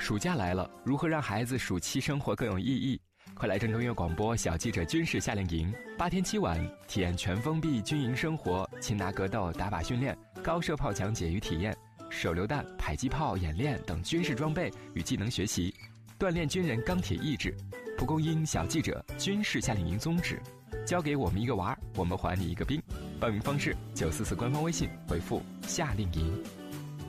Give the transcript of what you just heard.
暑假来了，如何让孩子暑期生活更有意义？快来郑州音乐广播小记者军事夏令营，8天7晚，体验全封闭军营生活，擒拿格斗、打靶训练、高射炮讲解与体验、手榴弹、迫击炮演练等军事装备与技能学习，锻炼军人钢铁意志。蒲公英小记者军事夏令营宗旨：交给我们一个娃儿，我们还你一个兵。报名方式：944官方微信回复夏令营。